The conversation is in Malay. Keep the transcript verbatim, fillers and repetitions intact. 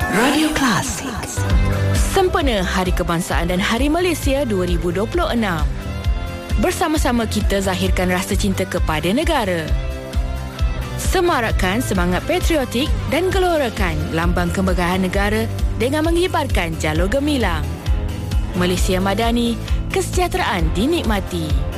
Radio Klasik. Sempena Hari Kebangsaan dan Hari Malaysia dua ribu dua puluh enam. Bersama-sama kita zahirkan rasa cinta kepada negara. Semarakkan semangat patriotik dan gelorakan lambang kemegahan negara dengan mengibarkan jalur gemilang. Malaysia Madani, kesejahteraan dinikmati.